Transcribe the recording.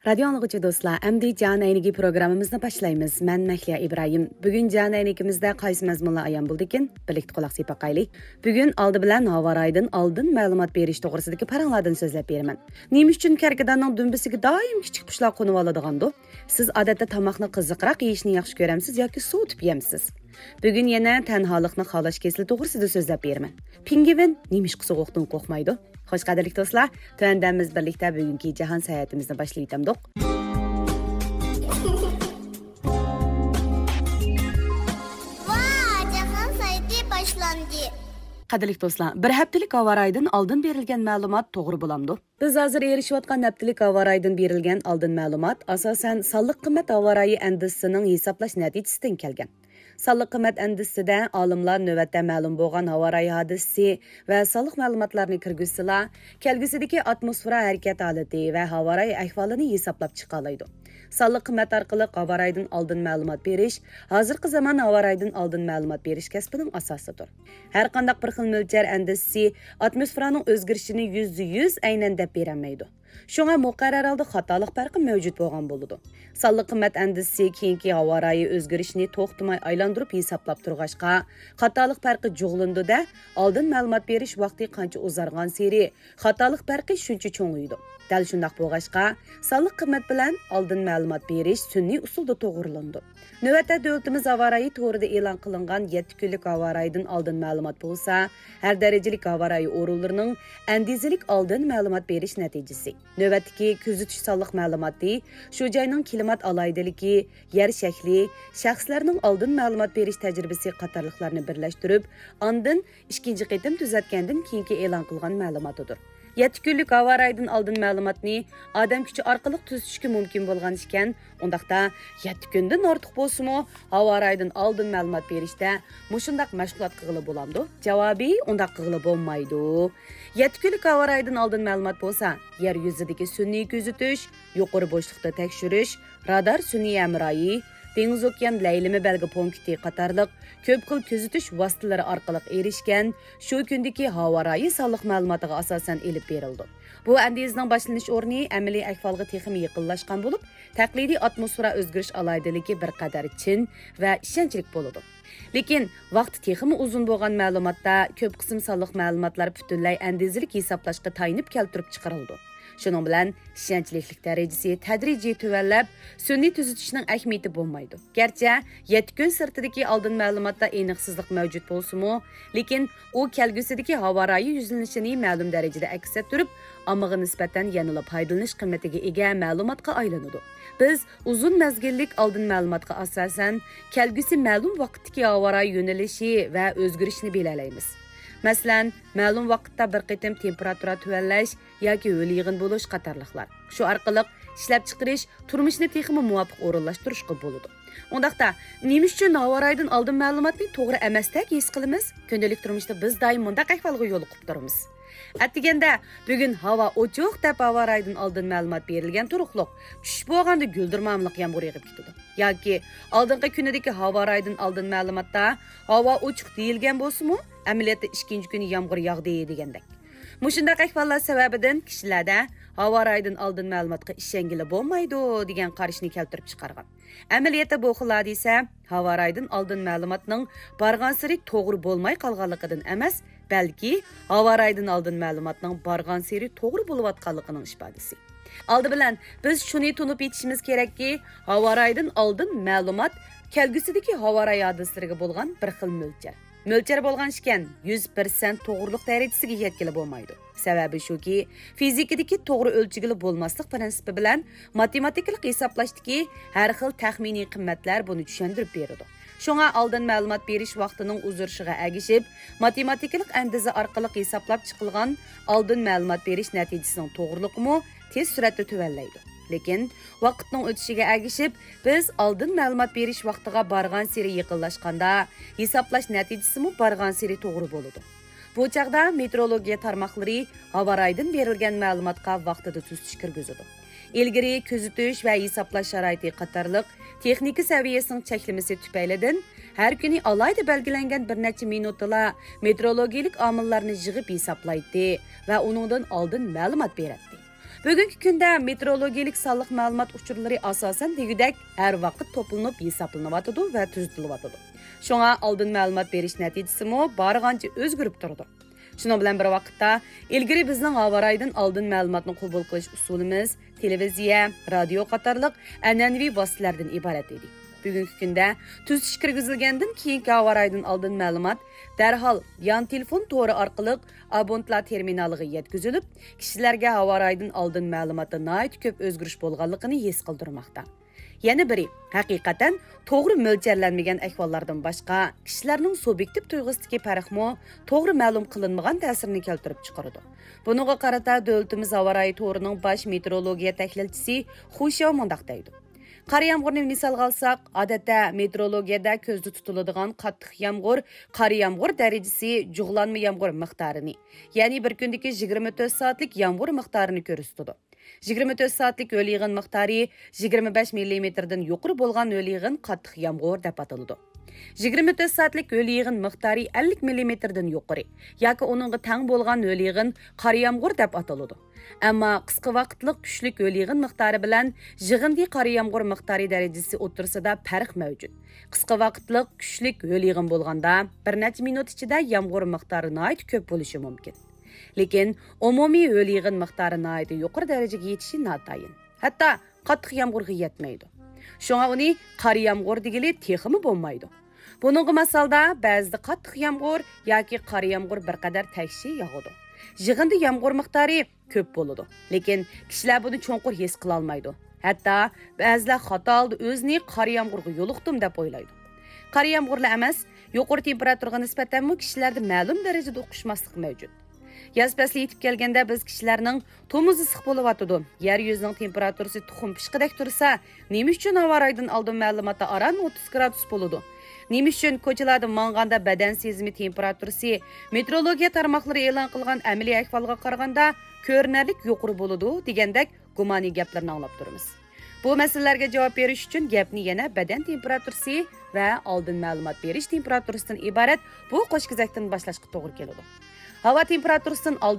Radio anlıqçı dostlar, əmdi Can Əynigi programımızını başlayımız. Mən Məhliya İbrahim. Bugün Can Əynigimizdə qaysı məzmunla ayan buldukin? Birlikdə qulaq seypaqaylı. Bugün aldı bilən hava raydın aldın məlumat beriş toğrısıdaki paranlardan sözləb bermən. Neymiş üçün kərkidanın dümbüsüki daim kiçik quşlar qonuv alıdığandı? Siz adətdə tamaqını qızıqraq yeyişini yaxşı görəmsiz yoki soğutub yemsiz? Bugün yenə tənhalıqni xalaş kesili toğrısıda sözləb bermən. Pingvin neymiş soğuqdan qorxmaydı? Xoş qadirlik dostlar, tövəndəmiz birlikdə bugünkü cahan səyahətimizni başlayıtamdıq. Vay, cahan səyahəti başlandı. Qadirlik dostlar, bir həftəlik hava raydın aldın berilgan məlumat toğru bulamdı. Biz hazır erişiyotgan həftəlik hava raydın berilgan aldın məlumat asasən sallıq qimmat hava rayı əndisinin hesaplaş nəticəsindən kelgan. Sallıq qimmat əndisində alimlar növbətdə məlum bolğan hava rayı hadisəsi və sallıq məlumatlarını kirgizsizlar, kelgusidagi atmosfera hərəkət haləti və hava rayı əhvalını hesablab çıxalaydı. Sallıq qimmat arqılı hava raydan aldın məlumat beriş, hazırkı zaman hava raydan aldın məlumat beriş kəsbinin asasıdır. Hər qandaq bir xil mölçər əndisi atmosferanın özgürüşünü %100 aynən dəb berəməydi. Şuna müqərrər halda xatalıq fərqi mövcud bolğan boludu. Sallıq qimmat əndisi keyinki hava rayı özgürüşünü toxtumay aylandırıb hesablab turğaşqa, xatalıq fərqi joğlundu da, aldın məlumat beriş vaxtı qancha uzarğan seri, xatalıq fərqi şuncha çoğ idi. Dəl şundaq bolğaşqa, sallıq qimmat bilan aldın məlumat beriş sünni usulda toğurlandı. Növbətdə dövlətimiz hava rayı to'g'rida e'lon qilingan 7 kunlik hava raydan aldın məlumat bo'lsa, har darajalik hava rayı o'rinlarining andizalik aldın məlumat berish natijasi. Növbətdagi kuzatish sallıq məlumatı shu joyning klimat alaydiligi, yer shakli, shaxslarning aldın məlumat berish tajribasi qatorliqlarni birlashtirib, ondan ikkinchi qitim tuzatgandan keyingi e'lon qilgan ma'lumotidir. 7 kunlik hava raydan aldın məlumatni odam kuchi orqali tuzatishga mumkin bo'lgan ekan, undaqda 7 kundan ortiq bo'lsa-mu, hava raydan aldın məlumat berishda mushundaq mashg'ulot qilib bo'lamdi? Javobi undaq qilib bo'lmaydi. 7 kunlik hava raydan aldın məlumat bo'lsa, yer yuzidagi sun'iy kuzatish, yuqori bo'shliqda tekshirish, radar sun'iy amrayi, dengiz okean laylimi belgi punkti qatarliq ko'p xil kuzatish vositalari orqali erishgan shu kundagi havo rayi sallıq ma'lumotiga asosan elib berildi. Bu andizning boshlanish o'rni amaliy ahvolga texmi yaqinlashgan bo'lib, taqlidiy atmosfera o'zgarish alaydiligi bir qadar chin va ishonchlik bo'ladi. Lekin vaqt texmi uzun bo'lgan ma'lumotda ko'p qism sallıq ma'lumotlar butunlay andizlik hisoblashga tayinib keltirib chiqarildi. Şunun bilan ishonchlilik darajasi tadrijiy tuvanlab, sun'iy tuzatishning ahamiyati bo'lmaydi. Garchi 7 kun sirtidagi oldin ma'lumotda aniqsizlik mavjud bo'lsa-mu, lekin u kelgusidagi havo rayi yuzlanishini ma'lum darajada aks ettirib, ommaga nisbatan yanada foydalanish qimmatiga ega ma'lumotga aylanadi. Biz uzun mezgillik oldin ma'lumotga asosan kelgusi ma'lum vaqtdagi havo rayi yo'nalishi va o'zgarishini belgilaymiz. Masalan, ma'lum vaqtda bir qitim temperatura tuvanlash yoki ho'l yig'in bo'lish qatorliqlar. Shu orqali ishlab chiqarish, turmushni texmi muvofiq o'rinlashtirishga bo'ladi. Undaqda, nima uchun havo raydan oldin ma'lumotni to'g'ri emasdek his qilamiz? Kundalik turmushda biz doim bundaq ahvolga yo'l qo'yib turamiz. Atiganda, bugun havo ochiq deb havo raydan oldin ma'lumot berilgan turuqliq, tushib bo'lganda guldirmamliq yomg'ir yog'ib ketadi. Yoki oldingi kunidagi havo raydan oldin ma'lumotda havo ochiq deyilgan bo'lsa-mu, amaliyotda ikkinchi kuni yomg'ir yog'di degandek. Mushundaq ahvollar sababidan kishilarda havo raydan oldin ma'lumotga ishongili bo'lmaydi degan qarashni keltirib chiqargan. Amaliyotda bu xil hodisa havo raydan oldin ma'lumotning borgan sari to'g'ri bo'lmay qolganligidan emas, balki havo raydan oldin ma'lumotning borgan sari to'g'ri bo'layotganligining ifodasi. Aldı bilan biz shuni tunib yetishimiz kerakki, havo raydan oldin ma'lumot kelgusidagi havo rayi hodisalariga bo'lgan bir xil mo'lchar. Mo'lchar bo'lgan ekan 100% to'g'rilik darajasiga yetkili bo'lmaydi. Sababi shuki, fizikadagi to'g'ri o'lchigili bo'lmaslik prinsipi bilan matematikalik hisoblashdagi har xil taxminiy qimmatlar buni tushuntirib beradi. Shunga oldin ma'lumot berish vaqtining uzurishiga agishib, matematikalik andiza orqali hisoblab chiqilgan oldin ma'lumot berish natijasining to'g'riligimi tez suratda tuvallaydi. Lekin vaqtning o'tishiga agishib, biz oldin ma'lumot berish vaqtiga borgan sari yaqinlashganda, hisoblash natijasimi borgan sari to'g'ri bo'ladi. Bu chaqda meteorologiya tarmoqlari havo raydan berilgan ma'lumotga vaqtida tuzatish kirgizadi. Ilgari kuzatish va hisoblash sharoiti qatorliq texnika saviyasining cheklamasi tufaylidan har kuni alayda belgilangan bir necha minutda meteorologik omillarni yig'ib hisoblaydi va uningdan oldin ma'lumot beradi. Bugungi kunda meteorologik sonliq ma'lumot uchurlari asosan degudek har vaqt to'planib hisoblanyotidi va tuzatilyotidi. Shunga oldin ma'lumot berish natijasimi bargancha o'zgarib turdi. Shuning bilan bir vaqtda ilgari bizning havoraydin oldin ma'lumotni qabul qilish usulimiz televiziya, radio qatorliq an'anaviy vositalardan iborat edi. Bugungi kunda tuzish kirgizilgandan keyingi havoraydin oldin ma'lumot darhol yon telefon to'ri orqali abonentlar terminaliga yetkazilib, kishilarga havoraydin oldin ma'lumotda nihoyat ko'p o'zgarish bo'lganligini his qildirmoqda. Yana biri, haqiqatan to'g'ri mo'ljallanmagan ahvollardan boshqa kishilarning subyektiv tuyg'usidagi farqmi to'g'ri ma'lum qilinmagan ta'sirini keltirib chiqaradi. Bunga qarata davlatimiz havorayi to'rining bosh meteorologiya tahlilchisi Xushao mundaq deydi. Qor yomg'irni misolga olsak, odatda meteorologiyada ko'zda tutiladigan qattiq yomg'ir, qor yomg'ir darajasi jug'lanma yomg'ir miqdorini, ya'ni bir kundagi 24 soatlik yomg'ir miqdorini ko'rsatadi. 24 soatlik o'l yig'in miqdori 25 mm dan yuqori bo'lgan o'l yig'in qattiq yomg'ir deb ataladi. 24 soatlik o'l yig'in miqdori 50 mm dan yuqori yoki uningga teng bo'lgan o'l yig'in qor yomg'ir deb ataladi. Ammo qisqa vaqtlik kuchli o'l yig'in miqdori bilan yig'indi qor yomg'ir miqdori darajasi o'rtasida farq mavjud. Qisqa vaqtlik kuchli o'l yig'in bo'lganda bir necha minut ichida yomg'ir miqdori nihoyat ko'p bo'lishi mumkin. Lekin umumiy o'l yig'in miqdori nihoyat yuqori darajaga yetishi notayin. Hatto qattiq yomg'irga yetmaydi. Shunga uni qor yomg'ir degili texmi bo'lmaydi. Buningga masalda ba'zida qattiq yomg'ir yoki qor yomg'ir bir qadar tagshi yog'adi. Yig'indi yomg'ir miqdori ko'p bo'ladi, lekin kishilar buni cho'nqur his qila olmaydi. Hatto ba'zilar xato oldi o'zini qor yomg'irga yo'liqdim deb o'ylaydi. Qor yomg'irlar emas, yuqori temperaturga nisbatan kishilarda ma'lum darajada o'qishmaslik mavjud. Yoz fasli yetib kelganda biz kishilarning to'muzi issiq bo'layotdi. Yer yuzining temperaturasi tuxum pishqidek tursa, nima uchun havoraydin oldin ma'lumotda aran 30 gradus bo'ladi? Nima uchun ko'chalarda manganda badan sezimi temperaturasi meteorologiya tarmoqlari e'lon qilgan amaliy ahvolga qaraganda ko'rinarli yuqori bo'ladi degandek gumoniy gaplarni anglab turamiz. Bu masalalarga javob berish uchun gapni yana badan temperaturasi va oldin ma'lumot berish temperaturasidan iborat bu qo'shkazakdan boshlashga to'g'ri keladi. Havo temperaturasidan